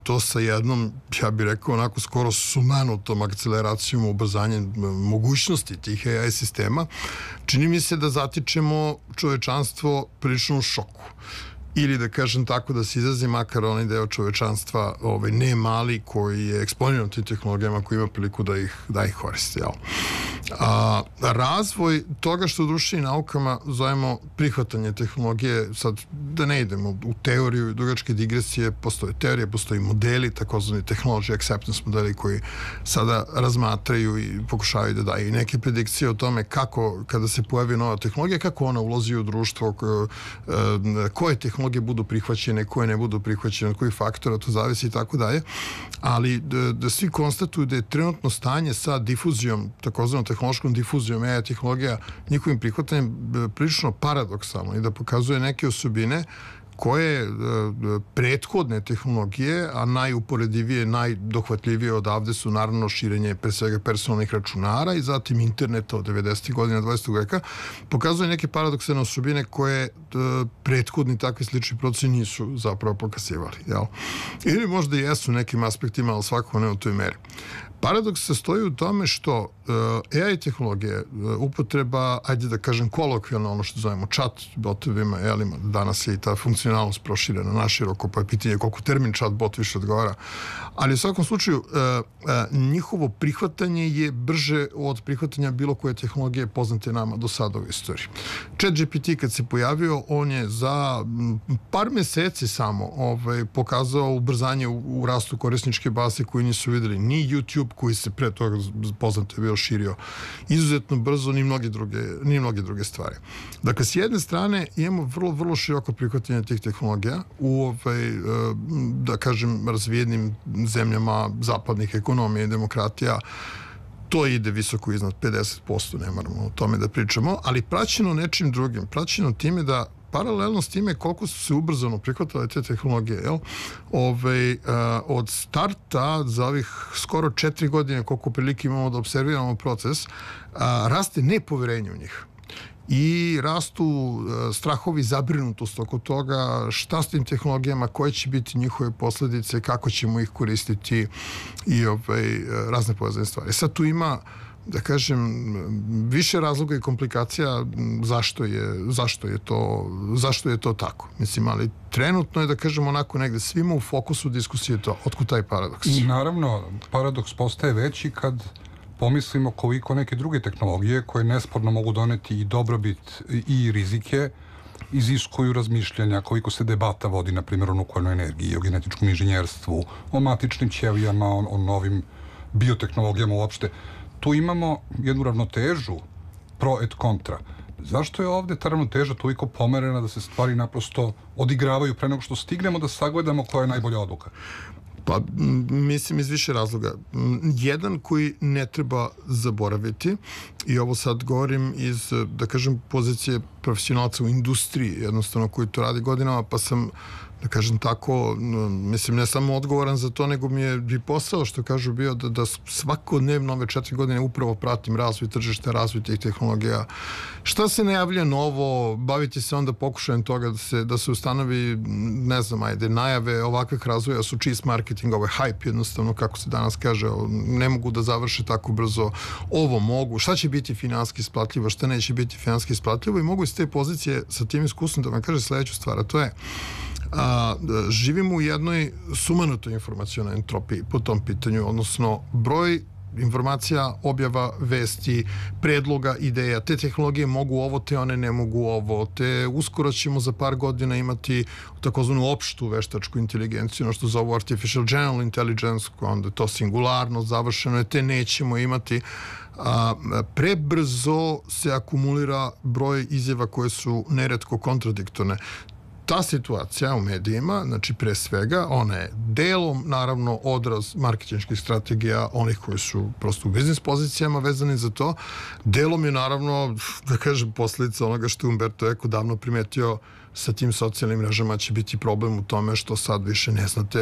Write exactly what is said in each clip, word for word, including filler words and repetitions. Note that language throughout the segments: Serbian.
to sa jednom, ja bih rekao, onako skoro sumanutom akceleracijom, ubrzanjem mogućnosti tih A I sistema, čini mi se da zatičemo čovečanstvo prilično u šoku. Ili da kažem tako, da se izrazi makar onaj deo čovečanstva, ovaj, ne mali, koji je eksponiran tim tehnologijama, koji ima priliku da ih, da ih koristi. Jel? A, razvoj toga što u društvenim naukama zovemo prihvatanje tehnologije, sad da ne idemo u teoriju i dugačke digresije, postoje teorije, postoje modeli, takozvani technology acceptance modeli, koji sada razmatraju i pokušavaju da daju neke predikcije o tome kako, kada se pojavi nova tehnologija, kako ona ulazi u društvo, koje tehnologije budu prihvaćene, koje ne budu prihvaćene, od kojih faktora, to zavisi i tako dalje, ali da, da svi konstatuju da je trenutno stanje sa difuzijom, takozvanom tehnološkom difuzijom A I tehnologija, njihovim prihvatanjem prilično paradoksalno i da pokazuje neke osobine koje prethodne tehnologije, a najuporedivije, najdohvatljivije odavde su naravno širenje pre svega personalnih računara i zatim interneta od devedesetih godina dvadesetog veka, pokazuje neke paradoksalne osobine koje prethodni takvi slični procesi nisu zapravo pokazivali. Jel? Ili možda jesu nekim aspektima, ali svakako ne u toj meri. Paradoks se stoji u tome što uh, A I tehnologije, uh, upotreba, ajde da kažem kolokvijalno, ono što zovemo chat botovima, jelima, danas je i ta funkcionalnost proširena naširoko, pa je pitanje koliko termin chat bot više odgovara, ali u svakom slučaju uh, uh, njihovo prihvatanje je brže od prihvatanja bilo koje tehnologije poznate nama do sada u istoriji. ChatGPT kad se pojavio, on je za par meseci samo ovaj, pokazao ubrzanje u, u rastu korisničke baze koji nisu videli ni YouTube, koji se pre toga poznato je bio širio izuzetno brzo, ni mnoge druge, ni mnoge druge stvari. Dakle, s jedne strane imamo vrlo, vrlo široko prihvatanje tih tehnologija u, ovaj, da kažem, razvijenim zemljama zapadnih ekonomija i demokratija. To ide visoko iznad pedeset posto, ne moramo o tome da pričamo, ali praćeno nečim drugim, praćeno time da paralelno s time koliko su se ubrzano prihvatale te tehnologije, jel? Ove, a, od starta za ovih skoro četiri godine koliko prilike imamo da observiramo proces, a, raste nepoverenje u njih. I rastu a, strahovi, zabrinutost oko toga šta s tim tehnologijama, koje će biti njihove posledice, kako ćemo ih koristiti i ove, razne povezane stvari. Sad tu ima, da kažem, više razloga i komplikacija zašto je, zašto je to, zašto je to tako. Mislim, ali trenutno je, da kažem, onako negde svima u fokusu diskusije to. Otkud taj paradoks? Naravno, paradoks postaje veći kad pomislimo koliko neke druge tehnologije koje nesporno mogu doneti i dobrobit i rizike iziskuju razmišljanja, koliko se debata vodi, na primjer, o nuklearnoj energiji, o genetičkom inženjerstvu, o matičnim ćelijama, o, o novim biotehnologijama uopšte. Tu imamo jednu ravnotežu pro et kontra. Zašto je ovde ta ravnoteža toliko pomerena da se stvari naprosto odigravaju pre nego što stignemo da sagledamo koja je najbolja odluka? Pa, mislim iz više razloga. Jedan koji ne treba zaboraviti, i ovo sad govorim iz, da kažem, pozicije profesionalca u industriji, jednostavno koji to radi godinama, pa sam, da kažem tako, mislim, ne samo odgovoran za to, nego mi je i posao, što kažu, bio da, da svakodnevno ove četiri godine upravo pratim razvoj tržišta, razvoj tih tehnologija. Šta se najavlja novo, baviti se onda pokušajem toga da se, da se ustanovi, ne znam, ajde, najave ovakvih razvoja su cheese marketing, ovo je hype jednostavno, kako se danas kaže, ne mogu da završe tako brzo, ovo mogu, šta će biti finansijski isplatljivo, šta neće biti finansijski isplatljivo, i mogu iz te pozicije sa tim iskustvom da vam kaže sledeću stvar, a to je a, živimo u jednoj sumanutoj informacionalnoj entropiji po tom pitanju, odnosno broj informacija, objava, vesti, predloga, ideja, te tehnologije mogu ovo, te one ne mogu ovo, te uskoro ćemo za par godina imati takozvanu opštu veštačku inteligenciju, ono što zovu artificial general intelligence, onda je to singularno, završeno je, te nećemo imati. A, prebrzo se akumulira broj izjava koje su neretko kontradiktorne. Ta situacija u medijima, znači pre svega, ona je delom, naravno, odraz marketinških strategija, onih koji su prosto u biznis pozicijama vezani za to. Delom je, naravno, da kažem, posljedica onoga što je Umberto Eco davno primetio, sa tim socijalnim mrežama će biti problem u tome što sad više ne znate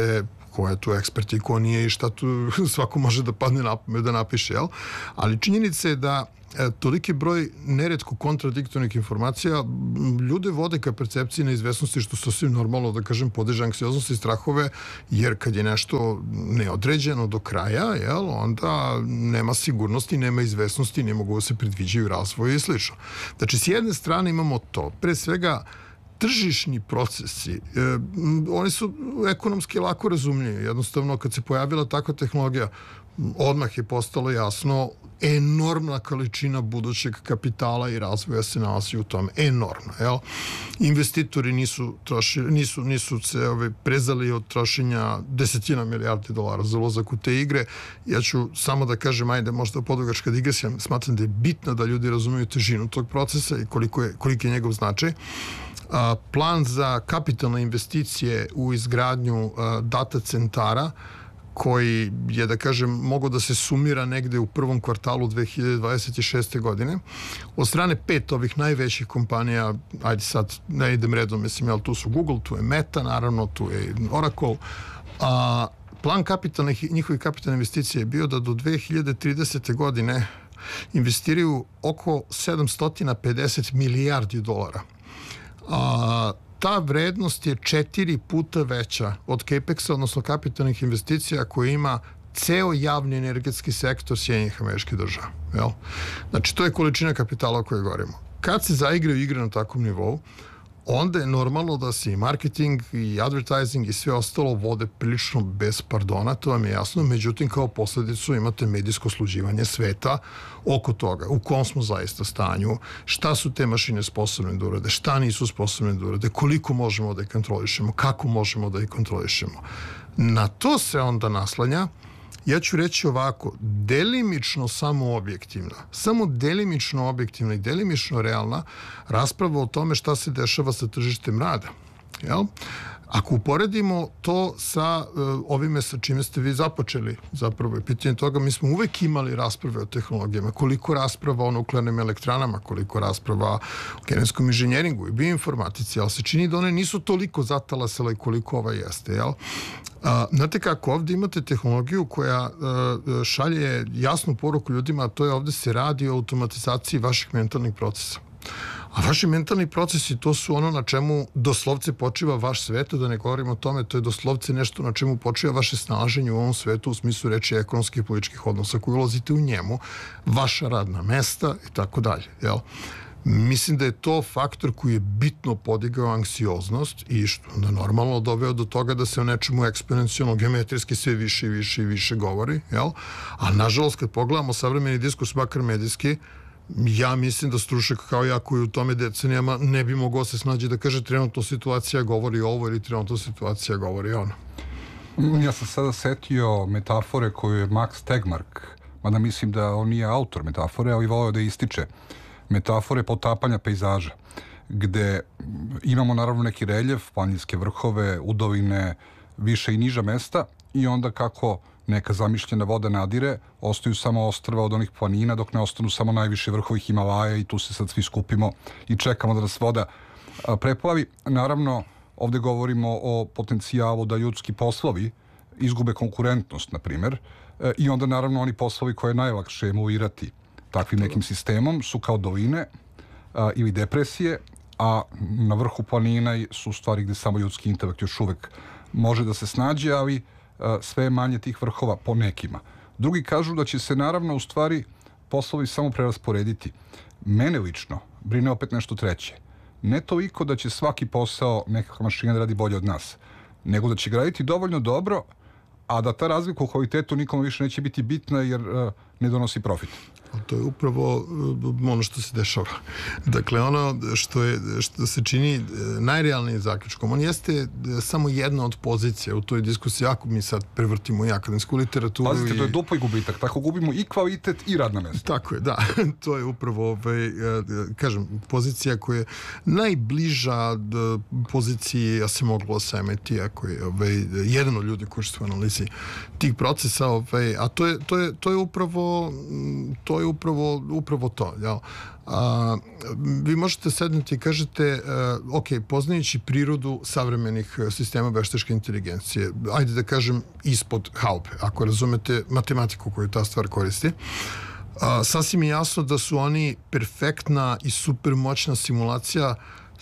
ko je tu ekspert i ko nije i šta tu svako može da padne na pamet da napiše, jel? Ali činjenica je da E, toliki broj neretko kontradiktornih informacija ljude vode ka percepciji neizvesnosti, što sasvim normalno, da kažem, podiže anksioznost i strahove, jer kad je nešto neodređeno do kraja, jel, onda nema sigurnosti, nema izvesnosti, ne mogu da se predviđaju razvoj i slično. Znači, s jedne strane imamo to, pre svega tržišni procesi, e, oni su ekonomski lako razumljivi. Jednostavno, kad se pojavila takva tehnologija, odmah je postalo jasno enormna količina budućeg kapitala i razvoja se nalazi u tome. Enormno, jel? Investitori nisu, troši, nisu, nisu se ove, prezali od trošenja desetina milijardi dolara za ulazak u te igre. Ja ću samo da kažem, ajde, možda podugačka digresija, smatram da je bitno da ljudi razumiju težinu tog procesa i koliko je, koliko je njegov značaj. A, plan za kapitalne investicije u izgradnju a, data centara koji je, da kažem, mogo da se sumira negde u prvom kvartalu dve hiljade dvadeset šeste. godine. Od strane pet ovih najvećih kompanija, ajde sad, ne idem redom, mislim, jel, tu su Google, tu je Meta, naravno, tu je Oracle, a plan kapitalnih, njihovih kapitalnih investicija je bio da do dve hiljade tridesete. godine investiraju oko sedamsto pedeset milijardi dolara. A ta vrednost je četiri puta veća od capexa, odnosno kapitalnih investicija koje ima ceo javni energetski sektor Sjedinjenih Američkih Država. Jel? Znači, to je količina kapitala o kojoj govorimo. Kad se zaigraju igre na takvom nivou, onda je normalno da se i marketing i advertising i sve ostalo vode prilično bez pardona, to vam je jasno, međutim kao posledicu imate medijsko sluđivanje sveta oko toga, u kom smo zaista stanju, šta su te mašine sposobne da urade, šta nisu sposobne da urade, koliko možemo da ih kontrolišemo, kako možemo da ih kontrolišemo. Na to se onda naslanja, ja ću reći ovako, delimično samo objektivna, samo delimično objektivna i delimično realna rasprava o tome šta se dešava sa tržištem rada. Jel? Ako uporedimo to sa uh, ovime sa čime ste vi započeli, zapravo je pitanje toga, mi smo uvek imali rasprave o tehnologijama, koliko rasprava o nuklearnim elektranama, koliko rasprava o genetskom inženjeringu i bioinformatici, ali se čini da one nisu toliko zatalasale koliko ova jeste, jel? A, znate kako, ovdje imate tehnologiju koja a, šalje jasnu poruku ljudima, a to je ovdje se radi o automatizaciji vaših mentalnih procesa. A vaši mentalni procesi, to su ono na čemu doslovce počiva vaš svet, da ne govorimo o tome, to je doslovce nešto na čemu počiva vaše snaženje u ovom svetu u smislu reči ekonomskih i političkih odnosa koji ulazite u njemu, vaša radna mesta i tako dalje, jel? Mislim da je to faktor koji je bitno podigao anksioznost i što onda normalno doveo do toga da se o nečemu eksponencijalno, geometrijski sve više i više i više govori, jel? A nažalost, kad pogledamo savremeni diskurs, makar medijski, ja mislim da stručnjak kao ja koji u tome decenijama ne bi mogao se snađi da kaže trenutno situacija govori ovo ili trenutno situacija govori ono. Ja sam sada setio metafore koju je Max Tegmark, mada mislim da on nije autor metafore, ali voleo da ističe metafore potapanja pejzaža, gde imamo naravno neki reljef, planinske vrhove, udovine, više i niža mesta i onda kako neka zamišljena voda nadire, ostaju samo ostrva od onih planina, dok ne ostanu samo najviše vrhovi Himalaja i tu se sad svi skupimo i čekamo da nas voda preplavi. Naravno, ovde govorimo o potencijalu da ljudski poslovi izgube konkurentnost, na primer, i onda naravno oni poslovi koje je najlakše emulirati takvim nekim sistemom su kao doline a, ili depresije, a na vrhu planina su stvari gde samo ljudski intelekt još uvek može da se snađe, ali a, sve manje tih vrhova po nekima. Drugi kažu da će se naravno u stvari poslovi samo prerasporediti. Mene lično brine opet nešto treće. Ne toliko da će svaki posao nekakva mašina da radi bolje od nas, nego da će ga raditi dovoljno dobro, a da ta razlika u kvalitetu nikom više neće biti bitna jer uh, ne donosi profit. To je upravo ono što se dešava. Dakle, ono što, je, što se čini najrealnijim zaključkom, on jeste samo jedna od pozicija u toj diskusiji, ako mi sad prevrtimo i akademsku literaturu. Pazite, i... to je dupli gubitak, tako gubimo i kvalitet i radna mesta. Tako je, da. To je upravo, ovaj, kažem, pozicija koja je najbliža poziciji Asimoglu Semeti, koji je ovaj, jedan od ljudi koji su analizirali dinamici tih procesa, ovaj, a to je, to je, to je upravo to je upravo, upravo to, jel? A, vi možete sednuti i kažete uh, ok, poznajući prirodu savremenih sistema veštačke inteligencije, ajde da kažem ispod haube, ako razumete matematiku koju ta stvar koristi, a, sasvim je jasno da su oni perfektna i super moćna simulacija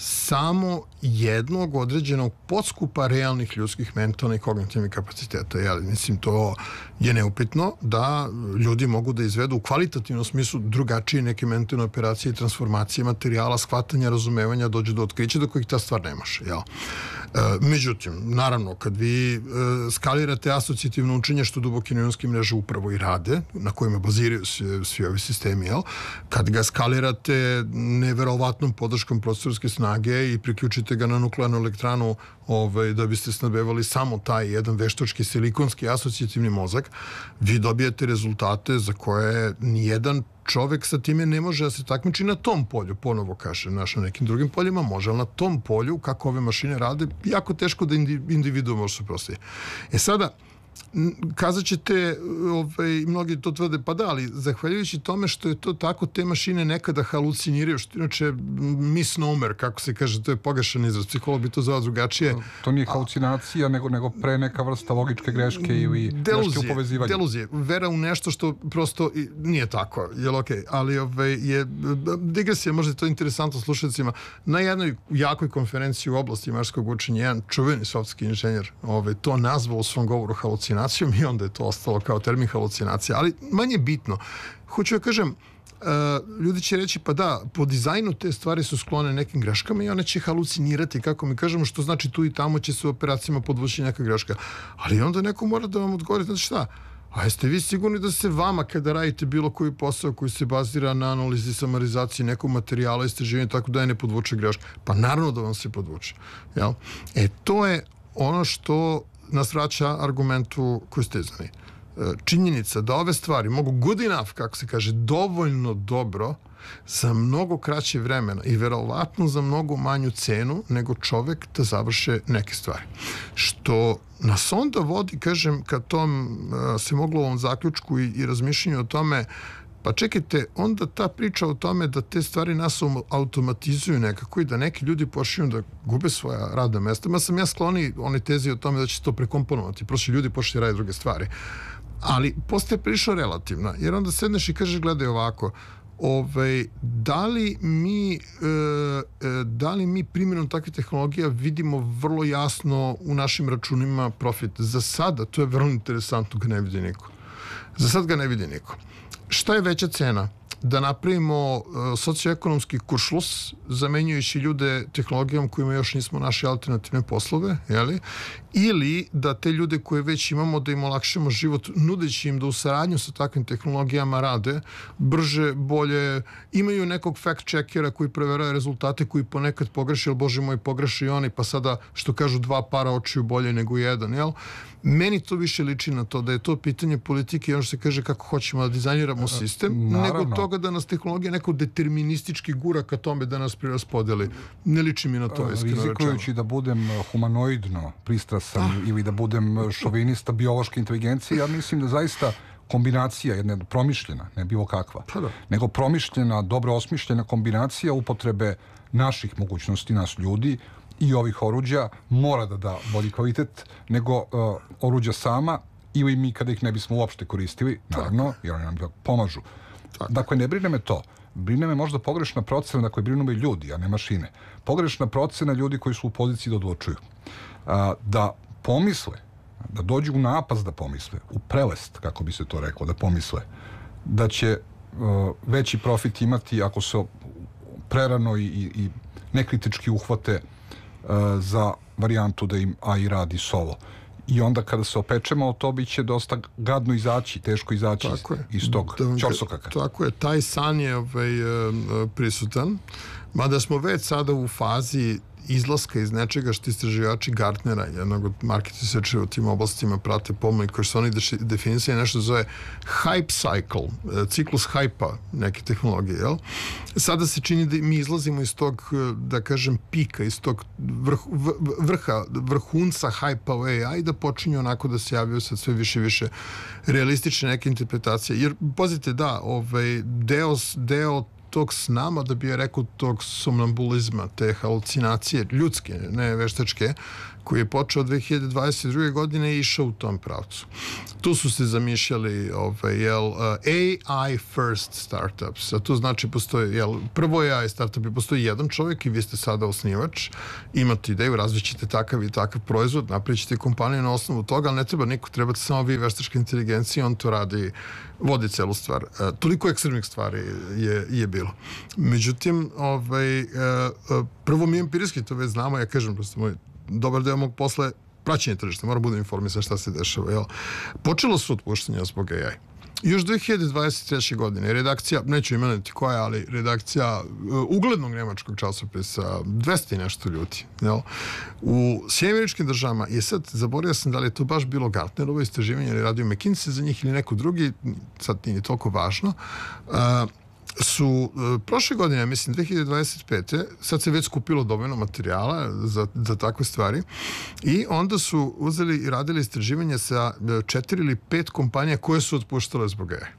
samo jednog određenog podskupa realnih ljudskih mentalnih i kognitivnih kapaciteta. Ja, mislim, to je neupitno da ljudi mogu da izvedu u kvalitativnom smislu drugačije neke mentalne operacije i transformacije materijala, shvatanja, razumevanja, dođe do otkrića do kojih ta stvar ne može. Jel? E, međutim, naravno, kad vi e, skalirate asocijativno učenje, što duboke neuronske mreže upravo i rade, na kojima baziraju svi, svi ovi sistemi, jel? Kad ga skalirate neverovatnom podrškom procesorske snage i priključite ga na nuklearnu elektranu ovaj, da biste snabevali samo taj jedan veštački silikonski asocijativni mozak, vi dobijete rezultate za koje nijedan čovek sa time ne može da se takmiči na tom polju, ponovo kaže, naš na nekim drugim poljima može, ali na tom polju, kako ove mašine rade, jako teško da individu može se prosti. E sada, kazat ćete, ovaj, mnogi to tvrde, pa da, ali zahvaljujući tome što je to tako, te mašine nekada haluciniraju, što inače misnomer, kako se kaže, to je pogrešan izraz, psiholog bi to zvao drugačije. To, to nije halucinacija, A, nego, nego pre neka vrsta logičke greške ili greške u povezivanju. Deluzije, vera u nešto što prosto nije tako, jel ok, ali ovaj, je digresija, možda je to interesantno slušalcima, na jednoj jakoj konferenciji u oblasti mašinskog učenja, jedan čuveni softski inženjer ovaj, to nazvao u svom govoru halucinacijom i onda je to ostalo kao termin halucinacija, ali manje bitno. Hoću da kažem, uh, ljudi će reći, pa da, po dizajnu te stvari su sklone nekim greškama i one će halucinirati, kako mi kažemo, što znači tu i tamo će se u operacijama podvući neka greška. Ali onda neko mora da vam odgovori, znači šta? A jeste vi sigurni da se vama, kada radite bilo koji posao koji se bazira na analizi, samarizaciji nekog materijala, istraživanja, tako da je ne podvuče greška? Pa naravno da vam se podvuče. Jel? E, to je ono što nas vraća argumentu koji ste znali. Činjenica da ove stvari mogu good enough, kako se kaže, dovoljno dobro za mnogo kraće vremena i verovatno za mnogo manju cenu nego čovek da završe neke stvari. Što nas onda vodi, kažem, kad tom se moglo u ovom zaključku i, i razmišljanju o tome, pa čekajte, onda ta priča o tome da te stvari nas automatizuju nekako i da neki ljudi počinju da gube svoja radna mesta. Ma sam ja skloni one tezi o tome da će se to prekomponovati. Prosto ljudi počinju da rade druge stvari. Ali postaje prilično relativna. Jer onda sedneš i kažeš, gledaj ovako, ovaj, da li mi e, da li mi primjenom takve tehnologija vidimo vrlo jasno u našim računima profit? Za sada, to je vrlo interesantno, ga ne vidi niko. Za sad ga ne vidi niko. Šta je veća cena? Da napravimo uh, socioekonomski kuršlus zamenjujući ljude tehnologijom kojima još nismo naše alternativne poslove, jeli? Ili da te ljude koje već imamo da im olakšamo život nudeći im da u saradnju sa takvim tehnologijama rade brže, bolje, imaju nekog fact checkera koji preverava rezultate koji ponekad pogreši, ali bože moj pogreši i oni, pa sada što kažu dva para očiju bolje nego jedan, jel? Meni to više liči na to da je to pitanje politike i ono što se kaže kako hoćemo da dizajniramo sistem, Naravno. nego toga da nas tehnologija neko deterministički gura ka tome da nas priraspodeli. Ne liči mi na to, iskreno rečeno. Rizikujući da budem humanoidno pristrasan ah. ili da budem šovinista biološke inteligencije, ja mislim da zaista kombinacija, jedna promišljena, ne bilo kakva, pa da. nego promišljena, dobro osmišljena kombinacija upotrebe naših mogućnosti, nas ljudi, i ovih oruđa mora da da bolji kvalitet nego uh, oruđa sama ili mi kada ih ne bismo uopšte koristili, naravno, jer oni nam pomažu. Tako. Dakle, ne brine me to. Brine me možda pogrešna procena, dakle, brinu me ljudi, a ne mašine. Pogrešna procena ljudi koji su u poziciji da odlučuju. Uh, da pomisle, da dođu u napas da pomisle, u prelest, kako bi se to reklo, da pomisle, da će uh, veći profit imati ako se prerano i, i, i nekritički uhvate za varijantu da im A I radi solo. I onda kada se opečemo, to bi će dosta gadno izaći, teško izaći iz, iz tog ćorsokaka. Tako je, taj san je ovaj, prisutan. Mada smo već sada u fazi izlaska iz nečega što istraživači Gartnera, jednog od market researchera u tim oblastima, prate pomno i koji su oni definisali nešto zove hype cycle, ciklus hajpa neke tehnologije, jel? Sada se čini da mi izlazimo iz tog, da kažem, pika, iz tog vrh, vrha, vrhunca hajpa u A I, da počinju onako da se javljaju sad sve više i više realistične neke interpretacije. Jer, pozite, da, ovaj, deo, deo tog snama, da bi je rekao tog somnambulizma, te halucinacije ljudske, ne veštačke, koji je počeo dve hiljade dvadeset druge godine i išao u tom pravcu. Tu su se zamišljali ovaj, jel, uh, A I first startups, a to znači postoje, jel, prvo je A I startup i postoji jedan čovjek i vi ste sada osnivač, imate ideju, razvićete takav i takav proizvod, napravit ćete kompaniju na osnovu toga, ali ne treba niko, trebate samo vi veštačka inteligencija, on to radi, vodi celu stvar. Uh, toliko ekstremnih stvari je, je bilo. Međutim, ovaj, uh, uh, prvo mi empirijski to već znamo, ja kažem, prosto moj dobar deo mog posle praćenje tržišta, mora budem informisan šta se dešava. Jel? Počelo su otpuštanja zbog A I. Još dve hiljade dvadeset treće. godine redakcija, neću imenovati koja, ali redakcija uh, uglednog nemačkog časopisa, dvesta i nešto ljudi, jel? U Sjedinjenim Američkim Državama, i sad zaboravio sam da li je to baš bilo Gartnerovo istraživanje ili radio McKinsey za njih ili neko drugi, sad nije toliko važno, uh, su uh, prošle godine, mislim dve hiljade dvadeset pete. sad se već skupilo dovoljno materijala za, za takve stvari i onda su uzeli i radili istraživanje sa četiri ili pet kompanija koje su otpuštale zbog A I.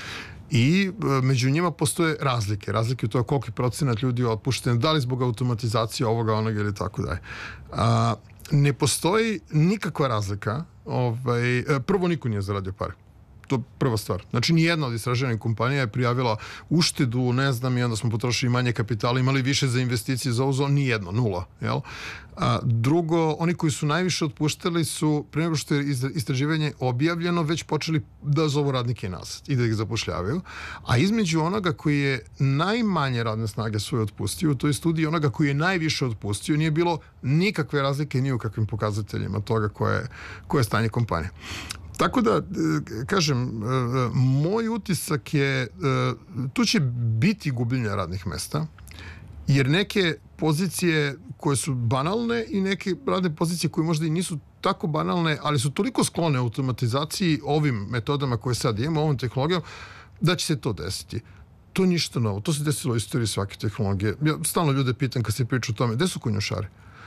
I uh, među njima postoje razlike. Razlike u to koliki procenat ljudi je otpušten, da li zbog automatizacije ovoga, onoga ili tako dalje. A, ne postoji nikakva razlika. Ovaj, prvo, niko nije zaradio pare. To je prva stvar. Znači, nijedna od istraženih kompanija je prijavila uštedu, ne znam, i onda smo potrošili manje kapitala, imali više za investicije za ovo, nijedno, nula. Jel? A, drugo, oni koji su najviše otpuštali su, pre nego što je istraživanje objavljeno, već počeli da zovu radnike nazad i da ih zapošljavaju. A između onoga koji je najmanje radne snage svoje otpustio, u toj studiji onoga koji je najviše otpustio, nije bilo nikakve razlike ni u kakvim pokazateljima toga koje, koje je stanje kompanije. Tako da, kažem, moj utisak je, tu će biti gubljenja radnih mesta, jer neke pozicije koje su banalne i neke radne pozicije koje možda i nisu tako banalne, ali su toliko sklone automatizaciji ovim metodama koje sad imamo, ovom tehnologijom, da će se to desiti. To je ništa novo. To se desilo u istoriji svake tehnologije. Ja stalno ljude pitam kad se priča o tome, gde su konjušari?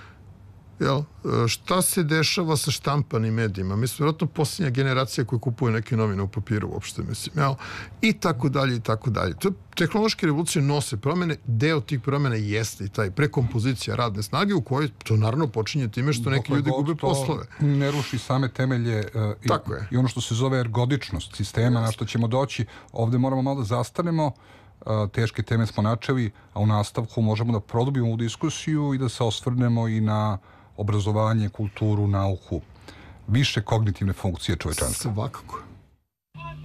Jel? Šta se dešava sa štampanim medijima? Mi smo vjerojatno posljednja generacija koja kupuje neke novine u papiru uopšte, mislim. Jel? I tako dalje, i tako dalje. To tehnološke revolucije nose promjene, deo tih promjena jeste i taj prekompozicija radne snage u kojoj to naravno počinje time što neki ljudi gube poslove. Ne ruši same temelje uh, i, i ono što se zove ergodičnost sistema, na što ćemo doći. Ovdje moramo malo da zastanemo. Uh, teške teme smo načeli, a u nastavku možemo da produbimo u diskusiju i da se osvrnemo i na obrazovanje, kulturu, nauku, više kognitivne funkcije čovečanstva. Svakako.